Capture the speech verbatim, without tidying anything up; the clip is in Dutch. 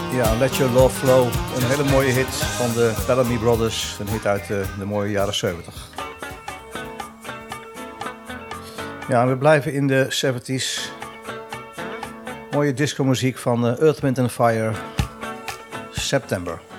Ja, Let Your Love Flow. Een hele mooie hit van de Bellamy Brothers. Een hit uit de, de mooie jaren zeventig. Ja, we blijven in de zeventig's. Mooie disco muziek van Earth, Wind and Fire. September.